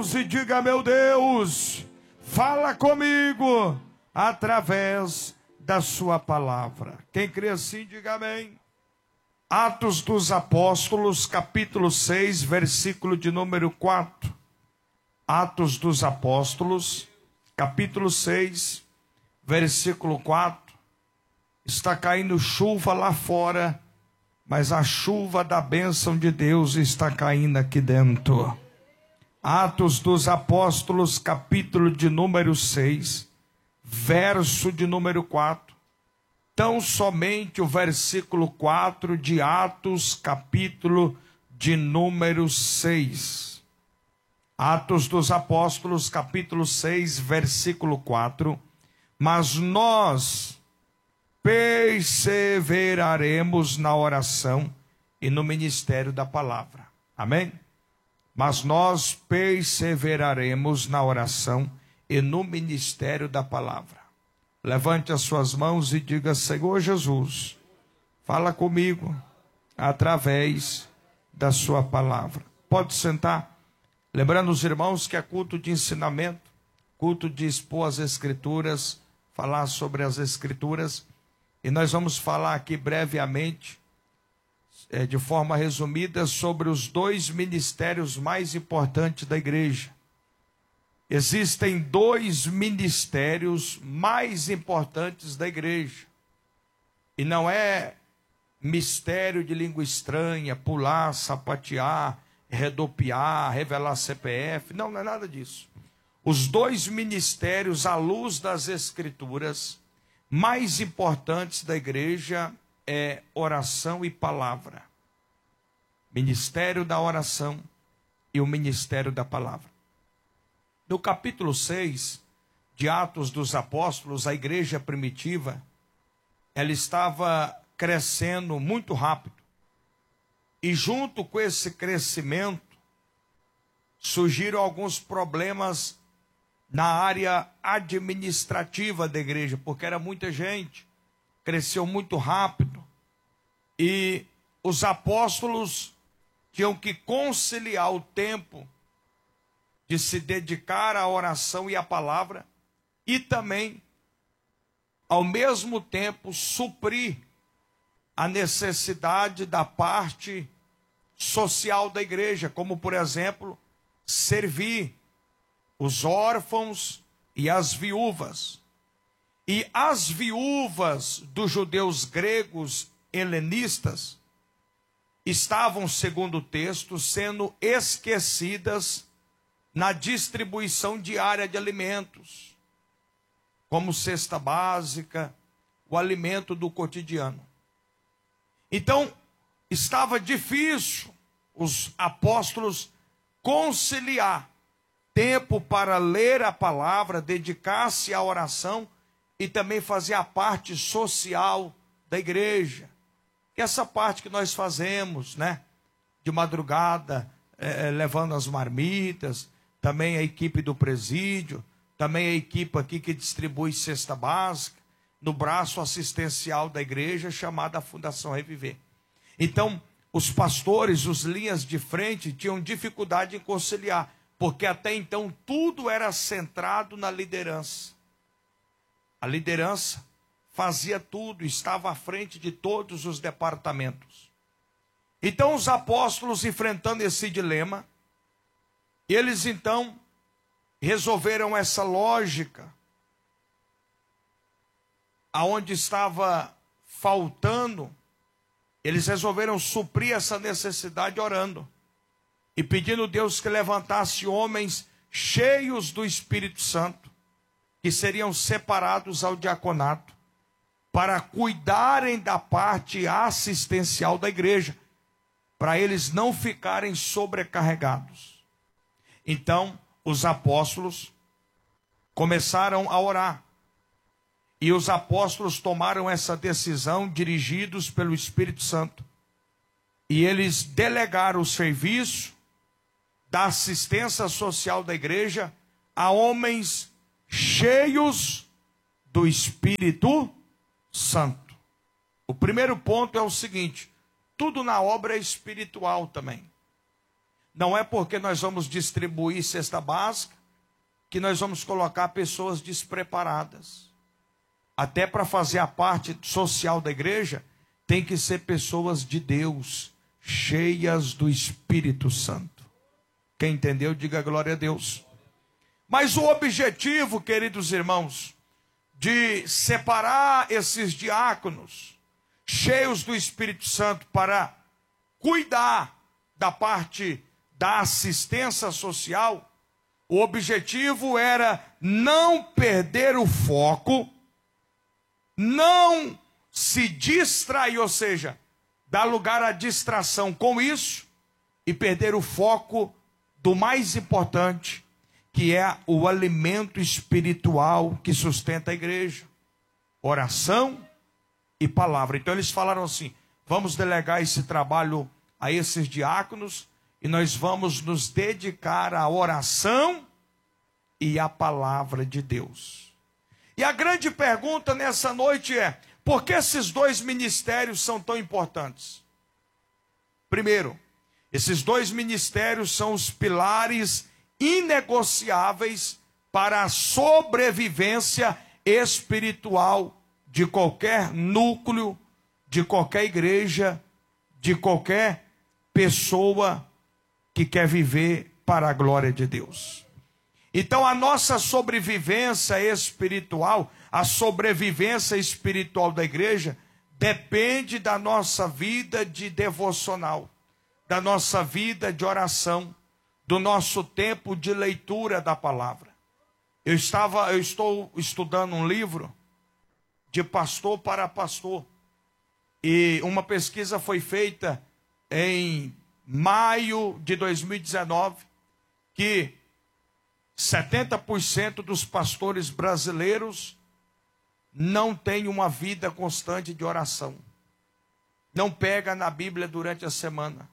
E diga: meu Deus, fala comigo através da sua palavra. Quem crê assim, diga amém. Atos dos Apóstolos, capítulo 6, versículo de número 4. Atos dos Apóstolos, capítulo 6, versículo 4. Está caindo chuva lá fora, mas a chuva da bênção de Deus está caindo aqui dentro. Atos dos Apóstolos, capítulo de número 6, verso de número 4. Tão somente o versículo 4 de Atos, capítulo de número 6. Atos dos Apóstolos, capítulo 6, versículo 4. Mas nós perseveraremos na oração e no ministério da palavra. Amém? Mas nós perseveraremos na oração e no ministério da palavra. Levante as suas mãos e diga: Senhor Jesus, fala comigo através da sua palavra. Pode sentar. Lembrando os irmãos que é culto de ensinamento, culto de expor as escrituras, falar sobre as escrituras. E nós vamos falar aqui brevemente, de forma resumida, sobre os dois ministérios mais importantes da igreja. Existem dois ministérios mais importantes da igreja. E não é mistério de língua estranha, pular, sapatear, redopiar, revelar CPF. Não, não é nada disso. Os dois ministérios, à luz das escrituras, mais importantes da igreja é oração e palavra. Ministério da oração e o ministério da palavra. No capítulo 6 de Atos dos Apóstolos, a igreja primitiva, ela estava crescendo muito rápido. E junto com esse crescimento, surgiram alguns problemas na área administrativa da igreja, porque era muita gente, cresceu muito rápido, e os apóstolos tinham que conciliar o tempo de se dedicar à oração e à palavra, e também, ao mesmo tempo, suprir a necessidade da parte social da igreja, como, por exemplo, servir os órfãos e as viúvas. E as viúvas dos judeus gregos helenistas estavam, segundo o texto, sendo esquecidas na distribuição diária de alimentos, como cesta básica, o alimento do cotidiano. Então, estava difícil os apóstolos conciliar tempo para ler a palavra, dedicar-se à oração e também fazer a parte social da igreja. Que essa parte que nós fazemos, né? De madrugada, levando as marmitas, também a equipe do presídio, também a equipe aqui que distribui cesta básica, no braço assistencial da igreja, chamada Fundação Reviver. Então, os pastores, os linhas de frente, tinham dificuldade em conciliar, porque até então tudo era centrado na liderança. A liderança fazia tudo, estava à frente de todos os departamentos. Então os apóstolos, enfrentando esse dilema, eles então resolveram essa lógica, aonde estava faltando, eles resolveram suprir essa necessidade orando e pedindo a Deus que levantasse homens cheios do Espírito Santo, que seriam separados ao diaconato, para cuidarem da parte assistencial da igreja, para eles não ficarem sobrecarregados. Então, os apóstolos começaram a orar, e os apóstolos tomaram essa decisão, dirigidos pelo Espírito Santo, e eles delegaram o serviço da assistência social da igreja a homens cheios do Espírito Santo. O primeiro ponto é o seguinte: tudo na obra é espiritual também. Não é porque nós vamos distribuir cesta básica que nós vamos colocar pessoas despreparadas. Até para fazer a parte social da igreja, tem que ser pessoas de Deus, cheias do Espírito Santo. Quem entendeu, diga glória a Deus. Mas o objetivo, queridos irmãos, de separar esses diáconos cheios do Espírito Santo para cuidar da parte da assistência social, o objetivo era não perder o foco, não se distrair, ou seja, dar lugar à distração com isso e perder o foco do mais importante, que é o alimento espiritual que sustenta a igreja, oração e palavra. Então eles falaram assim: vamos delegar esse trabalho a esses diáconos e nós vamos nos dedicar à oração e à palavra de Deus. E a grande pergunta nessa noite é: por que esses dois ministérios são tão importantes? Primeiro, esses dois ministérios são os pilares inegociáveis para a sobrevivência espiritual de qualquer núcleo, de qualquer igreja, de qualquer pessoa que quer viver para a glória de Deus. Então a nossa sobrevivência espiritual, a sobrevivência espiritual da igreja, depende da nossa vida de devocional, da nossa vida de oração, do nosso tempo de leitura da palavra. Eu estou estudando um livro de pastor para pastor, e uma pesquisa foi feita em maio de 2019, que 70% dos pastores brasileiros não têm uma vida constante de oração. Não pega na Bíblia durante a semana.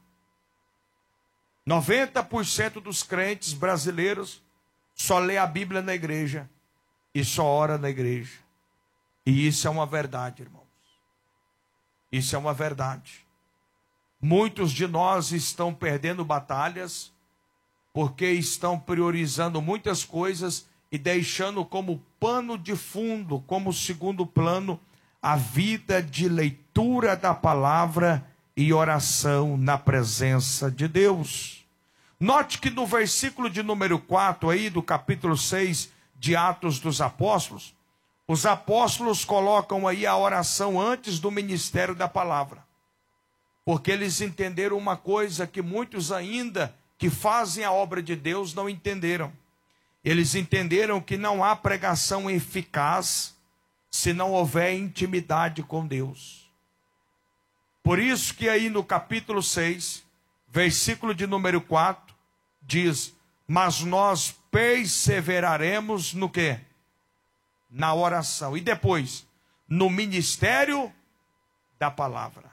90% dos crentes brasileiros só lê a Bíblia na igreja e só ora na igreja. E isso é uma verdade, irmãos. Isso é uma verdade. Muitos de nós estão perdendo batalhas porque estão priorizando muitas coisas e deixando como pano de fundo, como segundo plano, a vida de leitura da palavra e oração na presença de Deus. Note que no versículo de número 4 aí do capítulo 6 de Atos dos Apóstolos, os apóstolos colocam aí a oração antes do ministério da palavra. Porque eles entenderam uma coisa que muitos ainda que fazem a obra de Deus não entenderam. Eles entenderam que não há pregação eficaz se não houver intimidade com Deus. Por isso que aí no capítulo 6, versículo de número 4, diz: mas nós perseveraremos no quê? Na oração. E depois, no ministério da palavra.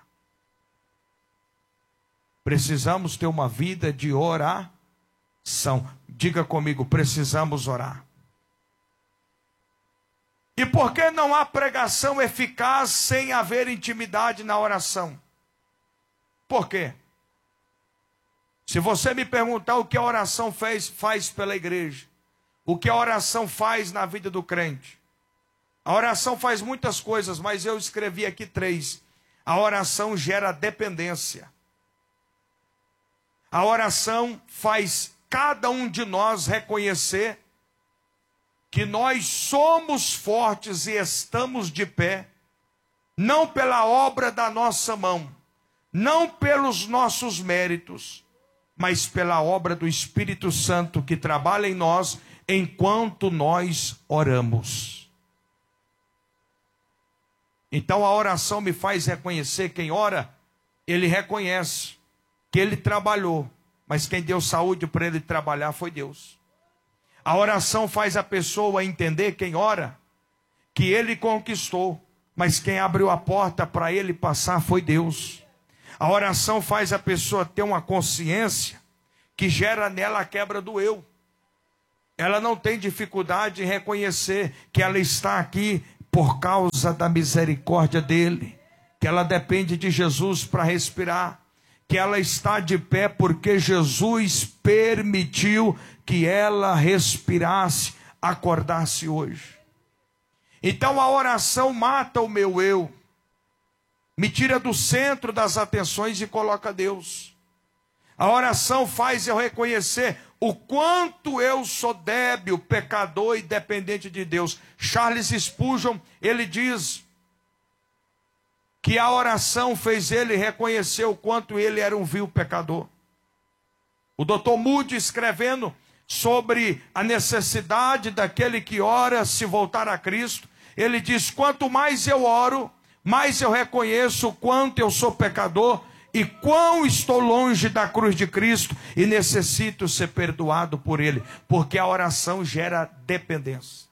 Precisamos ter uma vida de oração. Diga comigo, precisamos orar. E por que não há pregação eficaz sem haver intimidade na oração? Por quê? Se você me perguntar o que a oração faz pela igreja, o que a oração faz na vida do crente, a oração faz muitas coisas, mas eu escrevi aqui 3. A oração gera dependência. A oração faz cada um de nós reconhecer que nós somos fortes e estamos de pé, não pela obra da nossa mão, não pelos nossos méritos, mas pela obra do Espírito Santo que trabalha em nós enquanto nós oramos. Então a oração me faz reconhecer, quem ora, ele reconhece que ele trabalhou, mas quem deu saúde para ele trabalhar foi Deus. A oração faz a pessoa entender, quem ora, que ele conquistou, mas quem abriu a porta para ele passar foi Deus. A oração faz a pessoa ter uma consciência que gera nela a quebra do eu. Ela não tem dificuldade em reconhecer que ela está aqui por causa da misericórdia dele, que ela depende de Jesus para respirar, que ela está de pé porque Jesus permitiu que ela respirasse, acordasse hoje. Então a oração mata o meu eu, me tira do centro das atenções e coloca Deus. A oração faz eu reconhecer o quanto eu sou débil, pecador e dependente de Deus. Charles Spurgeon, ele diz que a oração fez ele reconhecer o quanto ele era um vil pecador. O Dr. Moody, escrevendo sobre a necessidade daquele que ora se voltar a Cristo, ele diz: quanto mais eu oro, mais eu reconheço o quanto eu sou pecador e quão estou longe da cruz de Cristo e necessito ser perdoado por Ele, porque a oração gera dependência.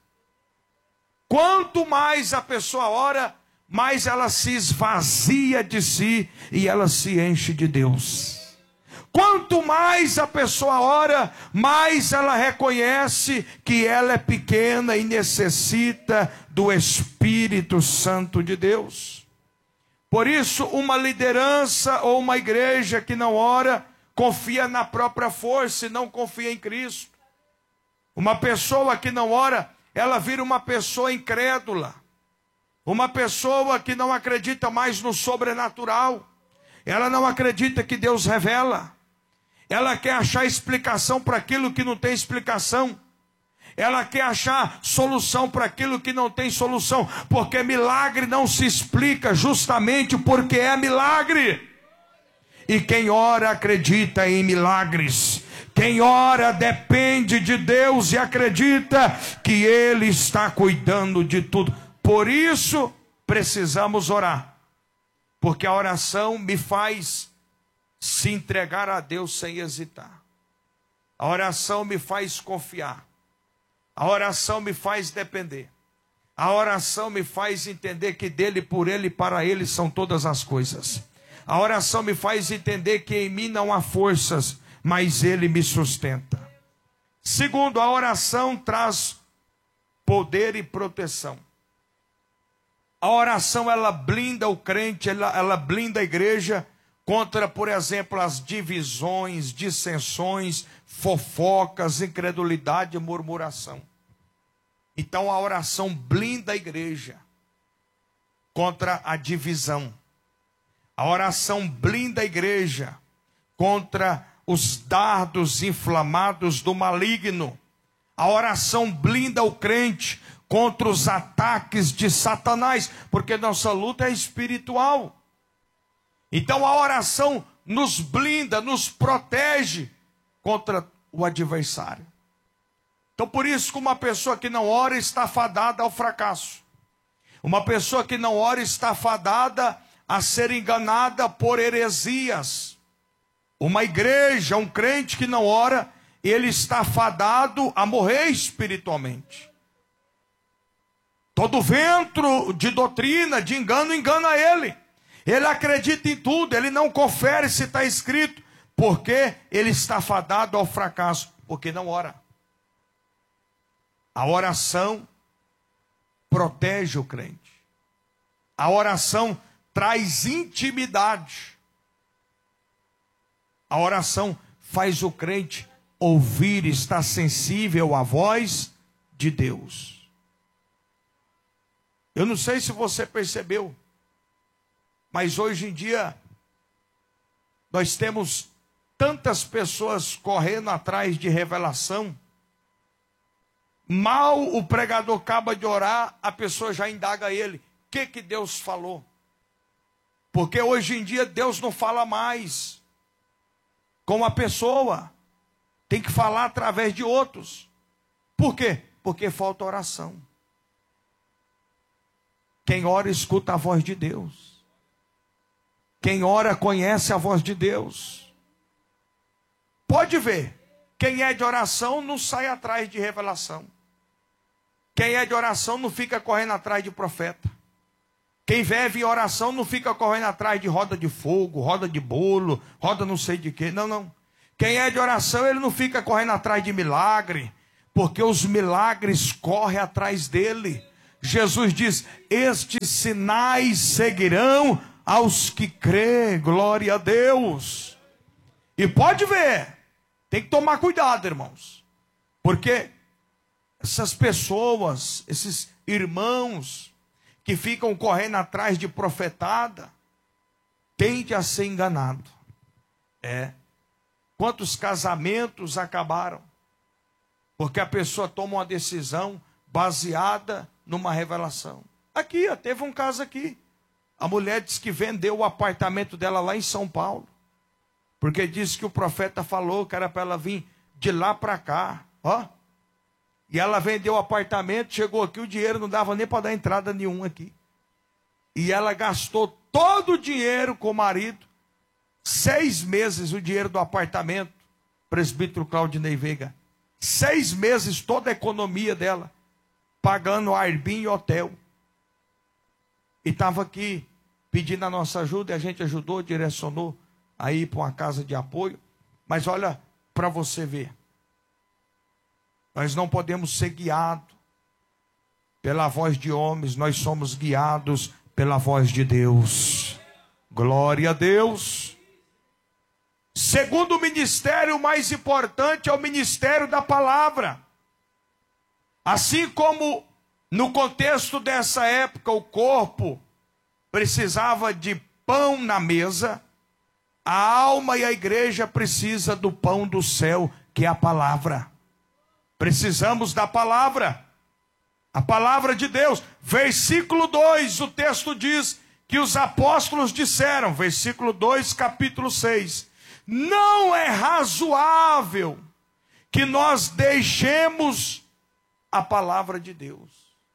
Quanto mais a pessoa ora, mais ela se esvazia de si e ela se enche de Deus. Quanto mais a pessoa ora, mais ela reconhece que ela é pequena e necessita do Espírito Santo de Deus. Por isso, uma liderança ou uma igreja que não ora, confia na própria força e não confia em Cristo. Uma pessoa que não ora, ela vira uma pessoa incrédula. Uma pessoa que não acredita mais no sobrenatural. Ela não acredita que Deus revela. Ela quer achar explicação para aquilo que não tem explicação. Ela quer achar solução para aquilo que não tem solução. Porque milagre não se explica justamente porque é milagre. E quem ora acredita em milagres. Quem ora depende de Deus e acredita que Ele está cuidando de tudo. Por isso, precisamos orar. Porque a oração me faz se entregar a Deus sem hesitar. A oração me faz confiar. A oração me faz depender. A oração me faz entender que dele, por ele e para ele são todas as coisas. A oração me faz entender que em mim não há forças, mas ele me sustenta. Segundo, a oração traz poder e proteção. A oração, ela blinda o crente, ela blinda a igreja contra, por exemplo, as divisões, dissensões, fofocas, incredulidade e murmuração. Então a oração blinda a igreja contra a divisão. A oração blinda a igreja contra os dardos inflamados do maligno. A oração blinda o crente contra os ataques de Satanás, porque nossa luta é espiritual. Então a oração nos blinda, nos protege contra o adversário. Então por isso que uma pessoa que não ora está fadada ao fracasso. Uma pessoa que não ora está fadada a ser enganada por heresias. Uma igreja, um crente que não ora, ele está fadado a morrer espiritualmente. Todo vento de doutrina, de engano, engana ele. Ele acredita em tudo, ele não confere se está escrito, porque ele está fadado ao fracasso, porque não ora. A oração protege o crente. A oração traz intimidade. A oração faz o crente ouvir, estar sensível à voz de Deus. Eu não sei se você percebeu, mas hoje em dia nós temos tantas pessoas correndo atrás de revelação. Mal o pregador acaba de orar, a pessoa já indaga ele: o que Deus falou? Porque hoje em dia Deus não fala mais com a pessoa, tem que falar através de outros. Por quê? Porque falta oração. Quem ora escuta a voz de Deus. Quem ora conhece a voz de Deus. Pode ver, quem é de oração não sai atrás de revelação. Quem é de oração não fica correndo atrás de profeta. Quem vive em oração não fica correndo atrás de roda de fogo, roda de bolo, roda não sei de quê. Não, não. Quem é de oração, ele não fica correndo atrás de milagre, porque os milagres correm atrás dele. Jesus diz: estes sinais seguirão aos que crê. Glória a Deus. E pode ver, tem que tomar cuidado, irmãos, porque essas pessoas, esses irmãos que ficam correndo atrás de profetada, tende a ser enganado. Quantos casamentos acabaram porque a pessoa toma uma decisão baseada numa revelação. Aqui, teve um caso aqui. A mulher disse que vendeu o apartamento dela lá em São Paulo, porque disse que o profeta falou que era para ela vir de lá para cá. E ela vendeu o apartamento, chegou aqui, o dinheiro não dava nem para dar entrada nenhuma aqui. E ela gastou todo o dinheiro com o marido, 6 meses o dinheiro do apartamento, presbítero Claudinei Veiga. 6 meses toda a economia dela, pagando Airbnb e hotel. E estava aqui pedindo a nossa ajuda, e a gente ajudou, direcionou a ir para uma casa de apoio. Mas olha, para você ver, nós não podemos ser guiados pela voz de homens, nós somos guiados pela voz de Deus. Glória a Deus. Segundo ministério mais importante é o ministério da palavra. Assim como no contexto dessa época o corpo precisava de pão na mesa, a alma e a igreja precisa do pão do céu, que é a palavra. Precisamos da palavra, a palavra de Deus. Versículo 2, o texto diz que os apóstolos disseram, versículo 2, capítulo 6, não é razoável que nós deixemos a palavra de Deus.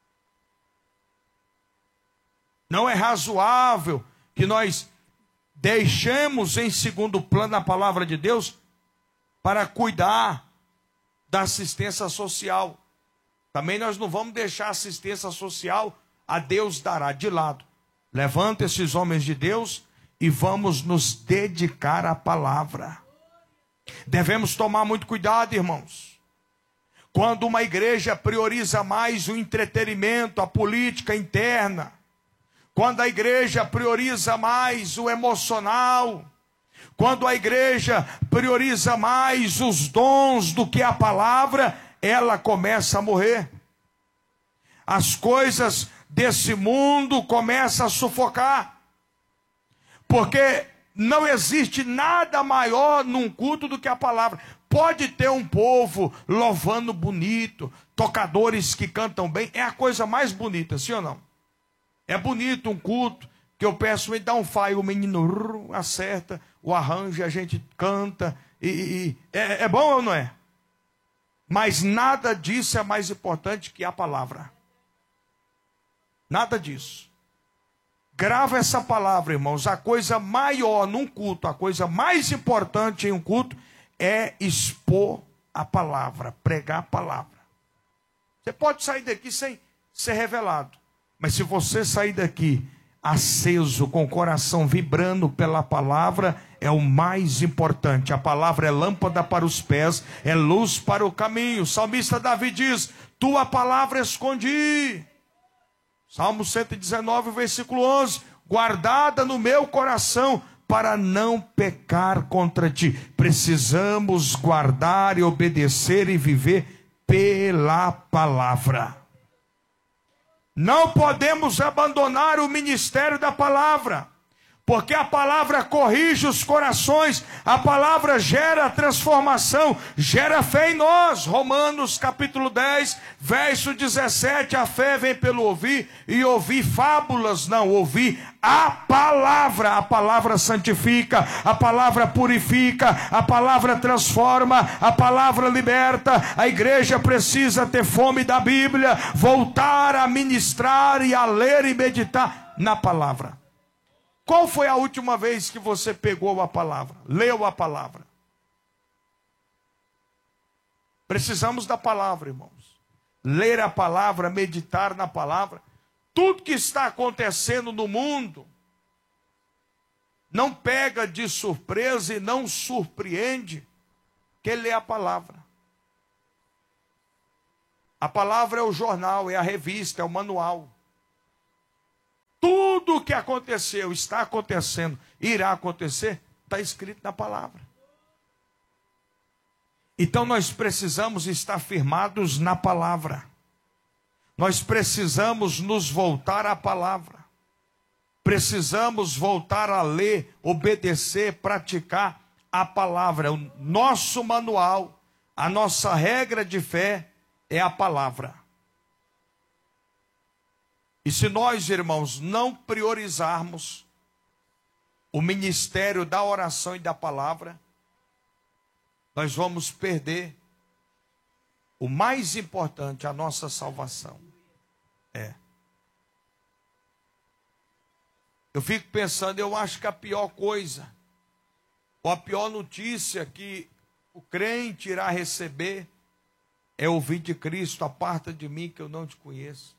Não é razoável que nós deixemos em segundo plano a palavra de Deus para cuidar da assistência social. Também nós não vamos deixar a assistência social, a Deus dará de lado. Levanta esses homens de Deus e vamos nos dedicar à palavra. Devemos tomar muito cuidado, irmãos. Quando uma igreja prioriza mais o entretenimento, a política interna, quando a igreja prioriza mais o emocional, quando a igreja prioriza mais os dons do que a palavra, ela começa a morrer. As coisas desse mundo começam a sufocar. Porque não existe nada maior num culto do que a palavra. Pode ter um povo louvando bonito, tocadores que cantam bem, é a coisa mais bonita, sim ou não? É bonito um culto que eu peço, me dá um faio, o menino acerta o arranjo, a gente canta, é bom ou não é? Mas nada disso é mais importante que a palavra. Nada disso. Grava essa palavra, irmãos. A coisa maior num culto, a coisa mais importante em um culto é expor a palavra, pregar a palavra. Você pode sair daqui sem ser revelado, mas se você sair daqui aceso, com o coração vibrando pela palavra, é o mais importante. A palavra é lâmpada para os pés, é luz para o caminho. O salmista Davi diz: tua palavra escondi. Salmo 119, versículo 11, guardada no meu coração, para não pecar contra ti. Precisamos guardar e obedecer e viver pela palavra. Não podemos abandonar o ministério da palavra, porque a palavra corrige os corações, a palavra gera transformação, gera fé em nós. Romanos capítulo 10, verso 17, a fé vem pelo ouvir, e ouvir fábulas, não, ouvir a palavra santifica, a palavra purifica, a palavra transforma, a palavra liberta. A igreja precisa ter fome da Bíblia, voltar a ministrar e a ler e meditar na palavra. Qual foi a última vez que você pegou a palavra, leu a palavra? Precisamos da palavra, irmãos. Ler a palavra, meditar na palavra. Tudo que está acontecendo no mundo não pega de surpresa e não surpreende quem lê a palavra. A palavra é o jornal, é a revista, é o manual. Tudo tudo o que aconteceu, está acontecendo, irá acontecer, está escrito na palavra. Então nós precisamos estar firmados na palavra. Nós precisamos nos voltar à palavra. Precisamos voltar a ler, obedecer, praticar a palavra. O nosso manual, a nossa regra de fé é a palavra. E se nós, irmãos, não priorizarmos o ministério da oração e da palavra, nós vamos perder o mais importante, a nossa salvação. Eu fico pensando, eu acho que a pior coisa, ou a pior notícia que o crente irá receber é ouvir de Cristo: aparta de mim que eu não te conheço.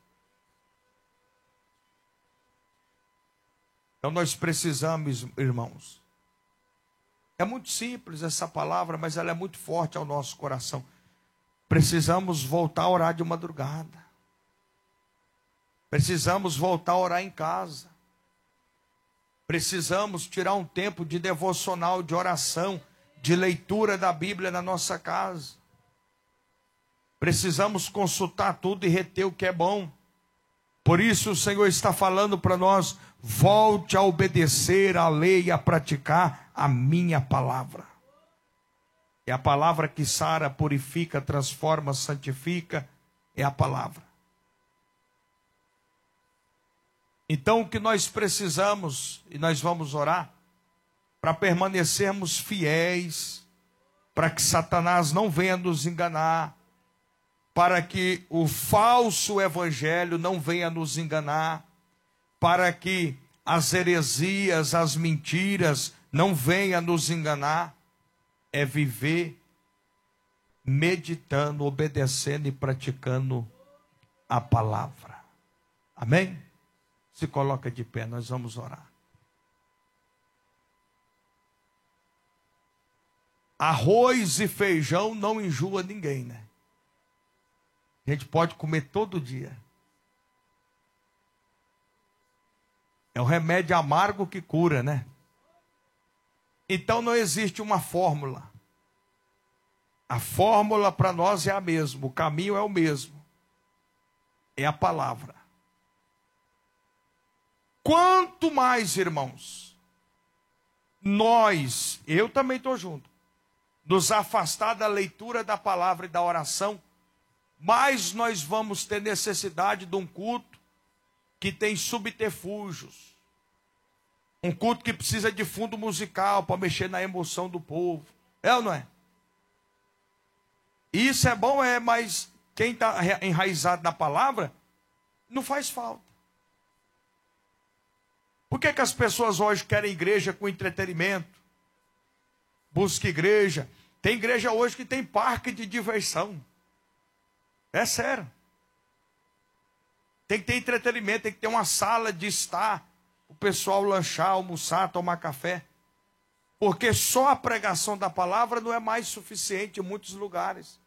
Então nós precisamos, irmãos, é muito simples essa palavra, mas ela é muito forte ao nosso coração. Precisamos voltar a orar de madrugada. Precisamos voltar a orar em casa. Precisamos tirar um tempo de devocional, de oração, de leitura da Bíblia na nossa casa. Precisamos consultar tudo e reter o que é bom. Por isso o Senhor está falando para nós: volte a obedecer a lei e a praticar a minha palavra. É a palavra que sara, purifica, transforma, santifica, é a palavra. Então o que nós precisamos, e nós vamos orar, para permanecermos fiéis, para que Satanás não venha nos enganar, para que o falso evangelho não venha nos enganar, para que as heresias, as mentiras não venham nos enganar, é viver meditando, obedecendo e praticando a palavra. Amém? Se coloca de pé, nós vamos orar. Arroz e feijão não enjoa ninguém, né? A gente pode comer todo dia. É um remédio amargo que cura, né? Então não existe uma fórmula. A fórmula para nós é a mesma, o caminho é o mesmo. É a palavra. Quanto mais, irmãos, nós, eu também estou junto, nos afastar da leitura da palavra e da oração, mais nós vamos ter necessidade de um culto que tem subterfúgios. Um culto que precisa de fundo musical para mexer na emoção do povo. É ou não é? Isso é bom, mas quem está enraizado na palavra não faz falta. Por que as pessoas hoje querem igreja com entretenimento? Busca igreja. Tem igreja hoje que tem parque de diversão. É sério. Tem que ter entretenimento, tem que ter uma sala de estar, o pessoal lanchar, almoçar, tomar café. Porque só a pregação da palavra não é mais suficiente em muitos lugares.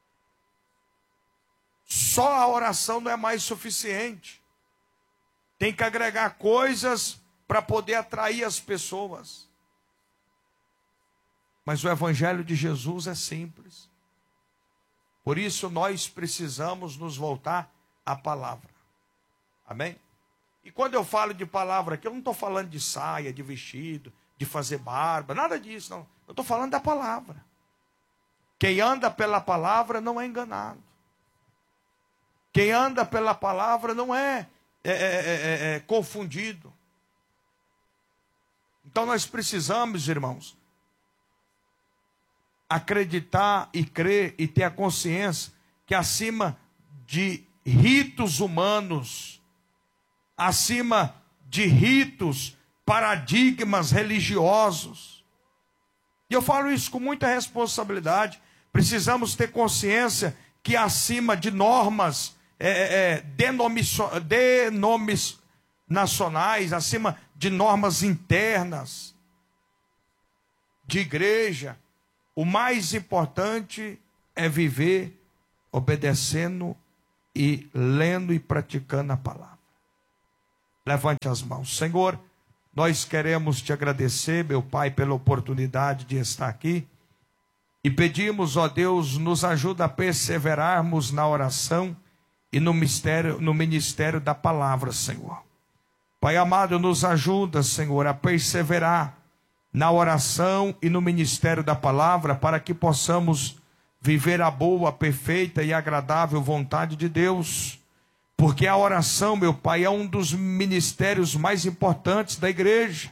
Só a oração não é mais suficiente. Tem que agregar coisas para poder atrair as pessoas. Mas o evangelho de Jesus é simples. Por isso nós precisamos nos voltar à palavra. Amém? E quando eu falo de palavra aqui, eu não estou falando de saia, de vestido, de fazer barba, nada disso, não. Eu estou falando da palavra. Quem anda pela palavra não é enganado. Quem anda pela palavra não é confundido. Então nós precisamos, irmãos, acreditar e crer e ter a consciência que acima de ritos humanos, acima de ritos, paradigmas religiosos, e eu falo isso com muita responsabilidade, precisamos ter consciência que acima de normas denominacionais, acima de normas internas de igreja, o mais importante é viver obedecendo e lendo e praticando a palavra. Levante as mãos. Senhor, nós queremos te agradecer, meu Pai, pela oportunidade de estar aqui. E pedimos, ó Deus, nos ajuda a perseverarmos na oração e no ministério da palavra, Senhor. Pai amado, nos ajuda, Senhor, a perseverar na oração e no ministério da palavra, para que possamos viver a boa, perfeita e agradável vontade de Deus. Porque a oração, meu Pai, é um dos ministérios mais importantes da igreja.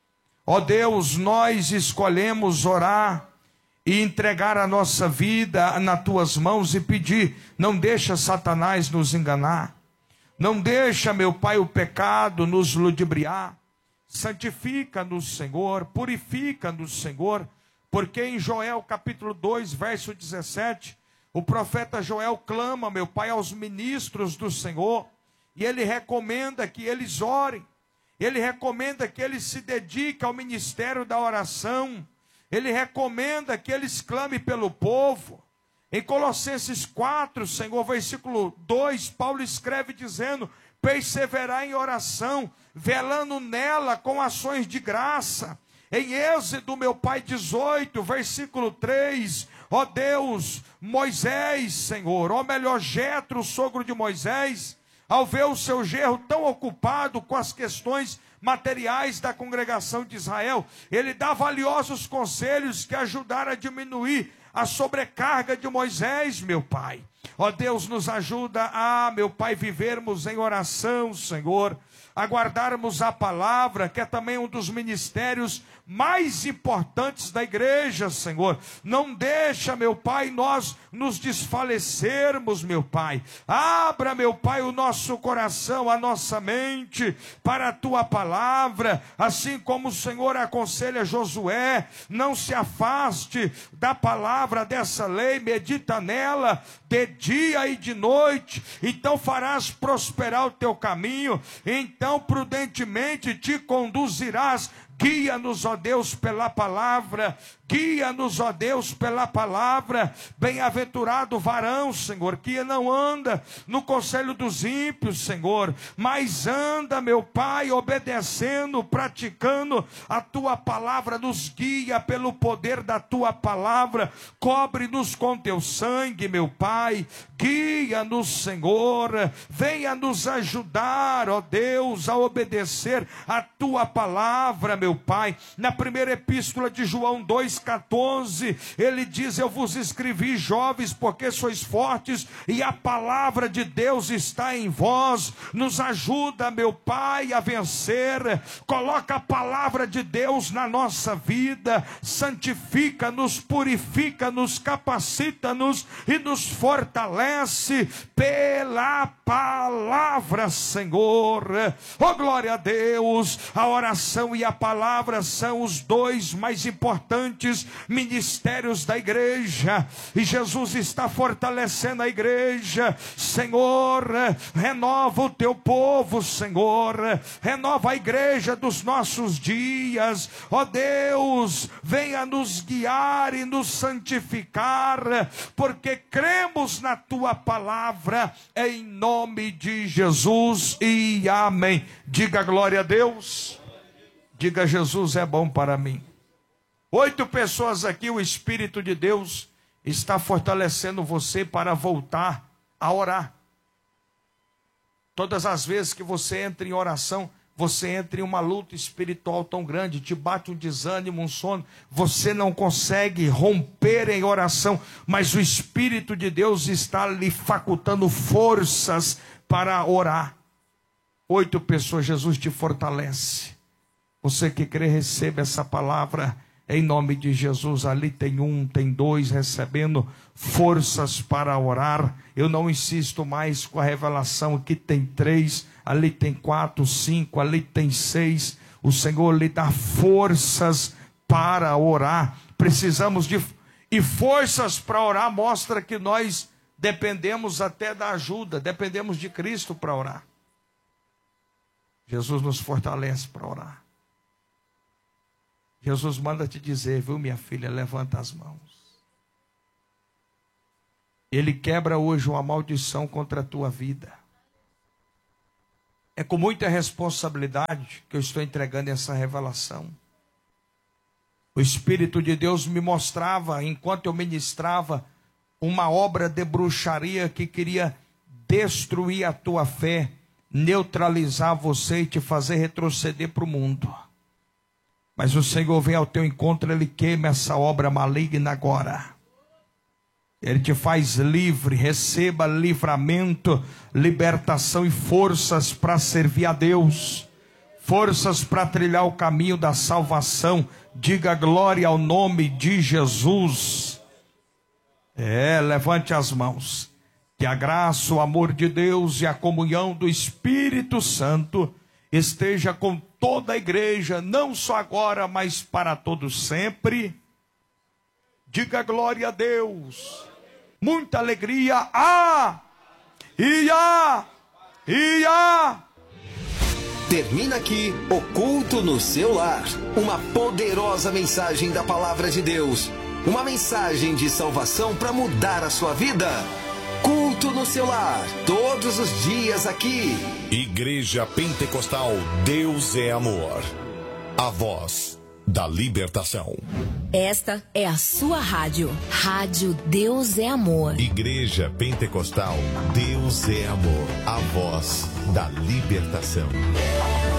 Ó Deus, nós escolhemos orar e entregar a nossa vida nas tuas mãos e pedir: não deixa Satanás nos enganar, não deixa, meu Pai, o pecado nos ludibriar. Santifica-nos, Senhor, purifica-nos, Senhor, porque em Joel capítulo 2, verso 17, o profeta Joel clama, meu Pai, aos ministros do Senhor, e ele recomenda que eles orem, ele recomenda que eles se dediquem ao ministério da oração, ele recomenda que eles clamem pelo povo. Em Colossenses 4, Senhor, versículo 2, Paulo escreve dizendo: perseverar em oração, velando nela com ações de graça. Em Êxodo, meu Pai, 18, versículo 3, ó Deus, Moisés, Senhor, ou melhor, Jetro, o sogro de Moisés, ao ver o seu genro tão ocupado com as questões materiais da congregação de Israel, ele dá valiosos conselhos que ajudaram a diminuir a sobrecarga de Moisés, meu Pai. Ó Deus, nos ajuda a, meu Pai, vivermos em oração, Senhor, aguardarmos a palavra, que é também um dos ministérios mais importantes da igreja, Senhor. Não deixa, meu Pai, nós nos desfalecermos, meu Pai. Abra, meu Pai, o nosso coração, a nossa mente para a tua palavra, assim como o Senhor aconselha Josué: não se afaste da palavra dessa lei, medita nela de dia e de noite, então farás prosperar o teu caminho, então prudentemente te conduzirás. Guia-nos, ó Deus, pela palavra. Guia-nos, ó Deus, pela palavra. Bem-aventurado o varão, Senhor, que não anda no conselho dos ímpios, Senhor, mas anda, meu Pai, obedecendo, praticando a tua palavra. Nos guia pelo poder da tua palavra. Cobre-nos com teu sangue, meu Pai. Guia-nos, Senhor. Venha nos ajudar, ó Deus, a obedecer a tua palavra, meu Pai. Na primeira epístola de João 2,14, ele diz: eu vos escrevi, jovens, porque sois fortes e a palavra de Deus está em vós. Nos ajuda, meu Pai, a vencer. Coloca a palavra de Deus na nossa vida, santifica-nos, purifica-nos, capacita-nos e nos fortalece pela palavra, Senhor. Oh, glória a Deus. A oração e a palavra são os dois mais importantes ministérios da igreja, e Jesus está fortalecendo a igreja. Senhor, renova o teu povo, Senhor, renova a igreja dos nossos dias. Ó Deus, venha nos guiar e nos santificar, porque cremos na tua palavra, em nome de Jesus, e amém. Diga glória a Deus. Diga: Jesus é bom para mim. 8 pessoas aqui, o Espírito de Deus está fortalecendo você para voltar a orar. Todas as vezes que você entra em oração, você entra em uma luta espiritual tão grande, te bate um desânimo, um sono, você não consegue romper em oração, mas o Espírito de Deus está lhe facultando forças para orar. 8 pessoas, Jesus te fortalece. Você que crê, receba essa palavra em nome de Jesus. Ali tem 1, tem 2 recebendo forças para orar. Eu não insisto mais com a revelação. Aqui tem 3, ali tem 4, 5, ali tem 6. O Senhor lhe dá forças para orar. Precisamos de... E forças para orar mostra que nós dependemos até da ajuda, dependemos de Cristo para orar. Jesus nos fortalece para orar. Jesus manda te dizer, viu, minha filha, levanta as mãos. Ele quebra hoje uma maldição contra a tua vida. É com muita responsabilidade que eu estou entregando essa revelação. O Espírito de Deus me mostrava, enquanto eu ministrava, uma obra de bruxaria que queria destruir a tua fé, neutralizar você e te fazer retroceder para o mundo. Mas o Senhor vem ao teu encontro, Ele queima essa obra maligna agora. Ele te faz livre, receba livramento, libertação e forças para servir a Deus. Forças para trilhar o caminho da salvação. Diga glória ao nome de Jesus. Levante as mãos. Que a graça, o amor de Deus e a comunhão do Espírito Santo esteja com toda a igreja, não só agora, mas para todos sempre. Diga glória a Deus. Muita alegria. Termina aqui o culto no seu lar. Uma poderosa mensagem da palavra de Deus. Uma mensagem de salvação para mudar a sua vida. Culto no seu lar, todos os dias aqui. Igreja Pentecostal Deus é Amor. A voz da libertação. Esta é a sua rádio. Rádio Deus é Amor. Igreja Pentecostal Deus é Amor. A voz da libertação.